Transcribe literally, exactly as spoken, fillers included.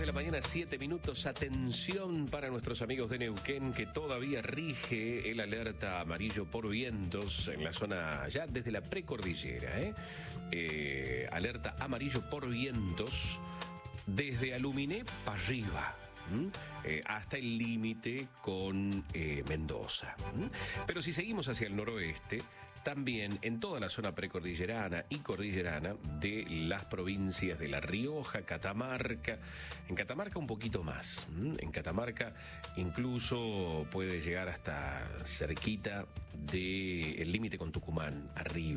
de la mañana, siete minutos. Atención para nuestros amigos de Neuquén, que todavía rige el alerta amarillo por vientos en la zona, ya desde la precordillera. ¿eh? Eh, alerta amarillo por vientos desde Aluminé para arriba. ¿Mm? Eh, hasta el límite con eh, Mendoza. ¿Mm? Pero si seguimos hacia el noroeste, también en toda la zona precordillerana y cordillerana de las provincias de La Rioja, Catamarca, en Catamarca un poquito más. ¿Mm? En Catamarca incluso puede llegar hasta cerquita del límite con Tucumán, arriba.